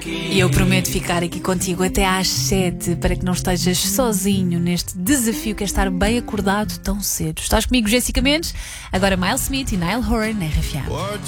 E eu prometo ficar aqui contigo até às 7 para que não estejas sozinho neste desafio que é estar bem acordado tão cedo. Estás comigo, Jéssica Mendes? Agora Miles Smith e Niall Horan na RFA.